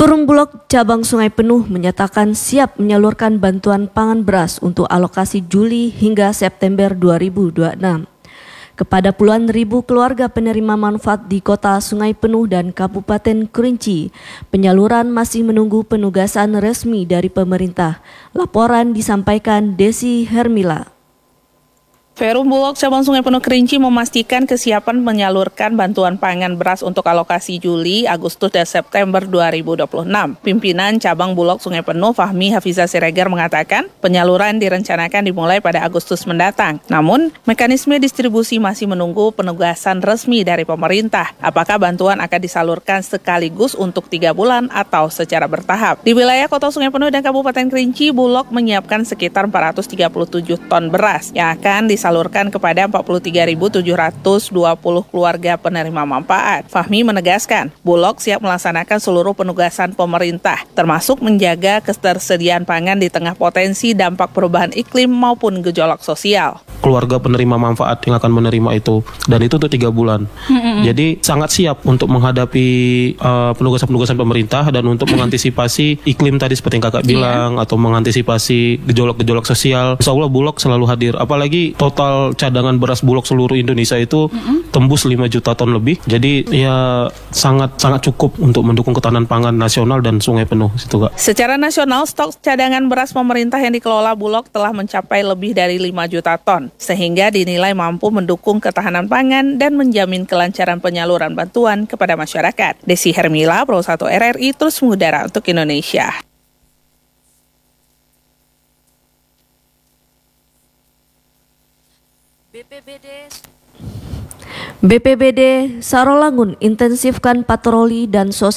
Perum Bulog Cabang Sungai Penuh menyatakan siap menyalurkan bantuan pangan beras untuk alokasi Juli hingga September 2026 kepada puluhan ribu keluarga penerima manfaat di Kota Sungai Penuh dan Kabupaten Kerinci. Penyaluran masih menunggu penugasan resmi dari pemerintah. Laporan disampaikan Desi Hermila. Perum Bulog Cabang Sungai Penuh Kerinci memastikan kesiapan menyalurkan bantuan pangan beras untuk alokasi Juli, Agustus, dan September 2026. Pimpinan Cabang Bulog Sungai Penuh, Fahmi Hafizah Siregar, mengatakan penyaluran direncanakan dimulai pada Agustus mendatang. Namun, mekanisme distribusi masih menunggu penugasan resmi dari pemerintah. Apakah bantuan akan disalurkan sekaligus untuk 3 bulan atau secara bertahap? Di wilayah Kota Sungai Penuh dan Kabupaten Kerinci, Bulog menyiapkan sekitar 437 ton beras yang akan disalurkan kepada 43.720 keluarga penerima manfaat. Fahmi menegaskan, Bulog siap melaksanakan seluruh penugasan pemerintah, termasuk menjaga ketersediaan pangan di tengah potensi dampak perubahan iklim maupun gejolak sosial. Keluarga penerima manfaat yang akan menerima itu, dan itu untuk 3 bulan. Jadi sangat siap untuk menghadapi penugasan-penugasan pemerintah dan untuk mengantisipasi iklim tadi seperti yang kakak bilang, atau mengantisipasi gejolak-gejolak sosial. Insya Allah Bulog selalu hadir, apalagi total cadangan beras Bulog seluruh Indonesia itu tembus 5 juta ton lebih. Jadi ya sangat cukup untuk mendukung ketahanan pangan nasional dan Sungai Penuh situ, Kak. Secara nasional, stok cadangan beras pemerintah yang dikelola Bulog telah mencapai lebih dari 5 juta ton, sehingga dinilai mampu mendukung ketahanan pangan dan menjamin kelancaran penyaluran bantuan kepada masyarakat. Desi Hermila, Pro 1 RRI, terus mengudara untuk Indonesia. BPBD Sarolangun intensifkan patroli dan sosialisasi